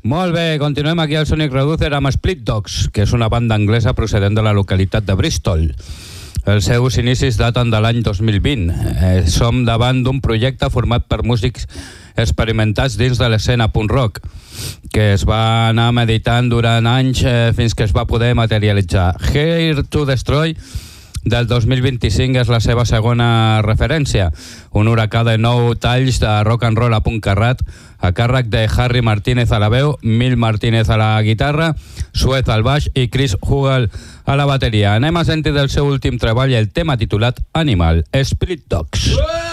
Molt bé, continuem aquí al Sonic Reducer amb Split Dogs, que és una banda anglesa procedent de la localitat de Bristol. Els seus inicis daten de l'any 2020. Som davant d'un projecte format per músics experimentats dins de l'escena punk rock, que es va anar meditant durant anys fins que es va poder materialitzar. Here to Destroy del 2025 és la seva segona referència, un huracà de 9 talls de rock and roll a punt carrat, a càrrec de Harry Martínez a la veu, Mil Martínez a la guitarra, Suez al baix i Chris Hugel a la bateria. Anem a sentir del seu últim treball el tema titulat Animal, Split Dogs.